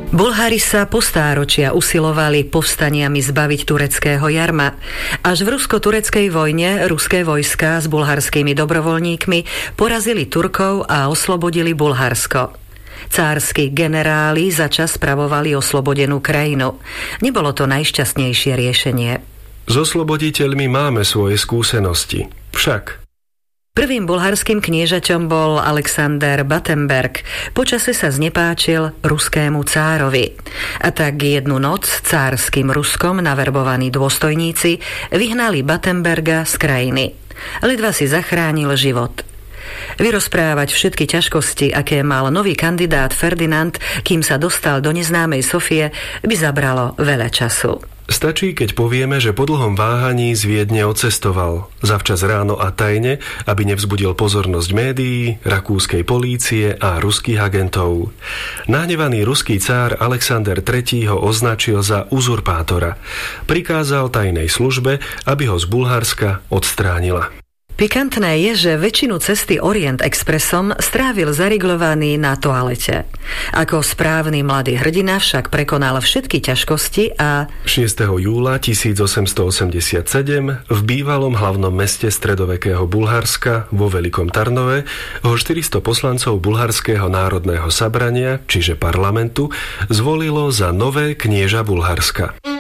Bulhári sa po stáročia usilovali povstaniami zbaviť tureckého jarma. Až v rusko-tureckej vojne ruské vojská s bulharskými dobrovoľníkmi porazili Turkov a oslobodili Bulharsko. Cárski generáli začas spravovali oslobodenú krajinu. Nebolo to najšťastnejšie riešenie. S osloboditeľmi máme svoje skúsenosti. Však prvým bulharským kniežaťom bol Alexander Battenberg. Počase sa znepáčil ruskému cárovi. A tak jednu noc cárskym Ruskom naverbovaní dôstojníci vyhnali Battenberga z krajiny. Ledva si zachránil život. Vyrozprávať všetky ťažkosti, aké mal nový kandidát Ferdinand, kým sa dostal do neznámej Sofie, by zabralo veľa času. Stačí, keď povieme, že po dlhom váhaní z Viedne odcestoval. Zavčas ráno a tajne, aby nevzbudil pozornosť médií, rakúskej polície a ruských agentov. Nahnevaný ruský cár Alexander III ho označil za uzurpátora. Prikázal tajnej službe, aby ho z Bulharska odstránila. Pikantné je, že väčšinu cesty Orient Expressom strávil zariglovaný na toalete. Ako správny mladý hrdina však prekonal všetky ťažkosti a 6. júla 1887 v bývalom hlavnom meste stredovekého Bulharska vo Veľkom Tarnove ho 400 poslancov Bulharského národného sabrania, čiže parlamentu, zvolilo za nové knieža Bulharska.